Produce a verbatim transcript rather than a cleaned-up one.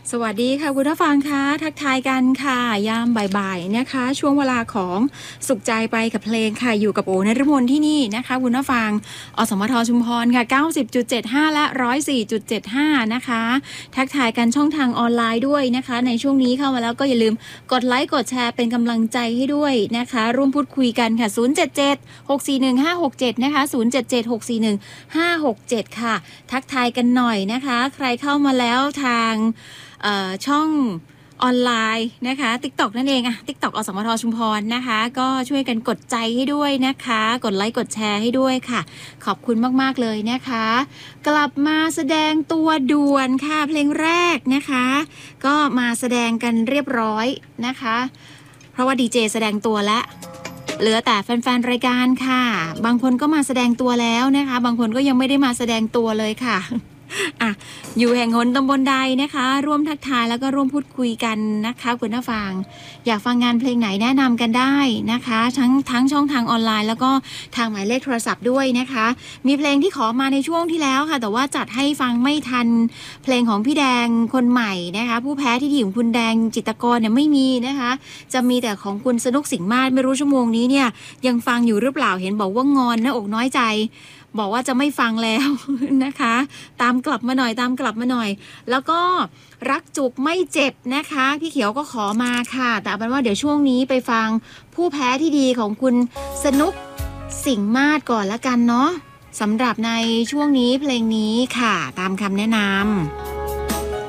สวัสดีค่ะคุณผู้ฟังคะทักทายกันค่ะยามบ่ายๆนะคะช่วงเวลาของสุขใจไปกับเพลงค่ะอยู่กับโอนฤมลที่นี่นะคะคุณผู้ฟังอสมทชุมพรค่ะ เก้าสิบจุดเจ็ดห้า และ หนึ่งร้อยสี่จุดเจ็ดห้า นะคะทักทายกันช่องทางออนไลน์ด้วยนะคะในช่วงนี้เข้ามาแล้วก็อย่าลืมกดไลค์กดแชร์เป็นกำลังใจให้ด้วยนะคะร่วมพูดคุยกันค่ะศูนย์ เจ็ด เจ็ด หก สี่ หนึ่ง ห้า หก เจ็ดนะคะศูนย์ เจ็ด เจ็ด หก สี่ หนึ่ง ห้า หก เจ็ดค่ะทักทายกันหน่อยนะคะใครเข้ามาแล้วทางช่องออนไลน์นะคะ TikTok นั่นเองอะ TikTok อสมทชุมพรนะคะก็ช่วยกันกดใจให้ด้วยนะคะกดไลค์กดแชร์ให้ด้วยค่ะขอบคุณมากๆเลยนะคะกลับมาแสดงตัวด่วนค่ะเพลงแรกนะคะก็มาแสดงกันเรียบร้อยนะคะเพราะว่าดีเจแสดงตัวแล้วเหลือแต่แฟนๆรายการค่ะบางคนก็มาแสดงตัวแล้วนะคะบางคนก็ยังไม่ได้มาแสดงตัวเลยค่ะอ่ะอยู่แห่งหนตำบลใดนะคะร่วมทักทายแล้วก็ร่วมพูดคุยกันนะคะคุณผู้ฟังอยากฟังงานเพลงไหนแนะนำกันได้นะคะทั้งทั้งช่องทางออนไลน์แล้วก็ทางหมายเลขโทรศัพท์ด้วยนะคะมีเพลงที่ขอมาในช่วงที่แล้วค่ะแต่ว่าจัดให้ฟังไม่ทันเพลงของพี่แดงคนใหม่นะคะผู้แพ้ที่ดีของคุณแดงจิตรกรเนี่ยไม่มีนะคะจะมีแต่ของคุณสนุกสิงห์มาศไม่รู้ชั่วโมงนี้เนี่ยยังฟังอยู่หรือเปล่าเห็นบอกว่างอนหน้าอกน้อยใจบอกว่าจะไม่ฟังแล้วนะคะตามกลับมาหน่อยตามกลับมาหน่อยแล้วก็รักจุกไม่เจ็บนะคะพี่เขียวก็ขอมาค่ะแต่เป็นว่าเดี๋ยวช่วงนี้ไปฟังผู้แพ้ที่ดีของคุณสนุกสิงห์มาศก่อนละกันเนาะสำหรับในช่วงนี้เพลงนี้ค่ะตามคำแนะนำ